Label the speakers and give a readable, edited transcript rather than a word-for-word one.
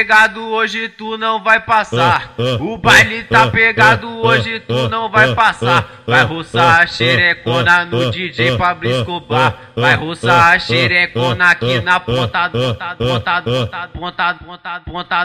Speaker 1: pegado, hoje tu não vai passar. O baile tá pegado, hoje tu não vai passar. Vai roçar a xerecona no DJ Pablo Escobar. Vai roçar a xerecona aqui na ponta, ponta, ponta, ponta, ponta, ponta, ponta.